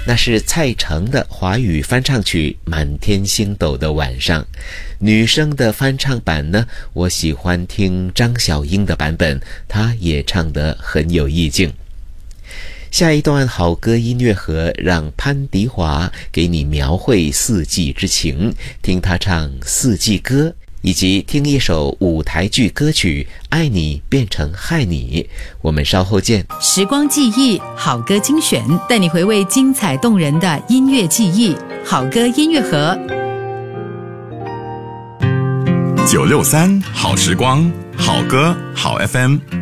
那是蔡成的华语翻唱曲《满天星斗的晚上》。女生的翻唱版呢，我喜欢听张小英的版本，她也唱得很有意境。下一段好歌音乐盒，让潘迪华给你描绘四季之情，听他唱四季歌，以及听一首舞台剧歌曲《爱你变成害你》。我们稍后见。 时光记忆好歌精选，带你回味精彩动人的音乐记忆。好歌音乐盒 963好时光，好歌好 FM。